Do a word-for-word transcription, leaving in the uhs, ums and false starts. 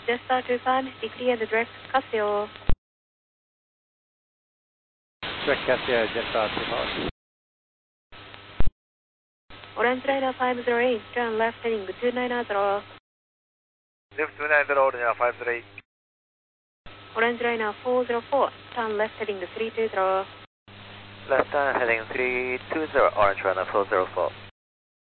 Jetstar two five, declare the direct Casio. Direct Casio, Jetstar two five. Orange Liner five zero eight, turn left heading two nine zero. Left two nine zero, Liner five zero eight. Orange Liner four zero four, turn left heading three two zero. Left turn heading three two zero, Orange Liner four zero four.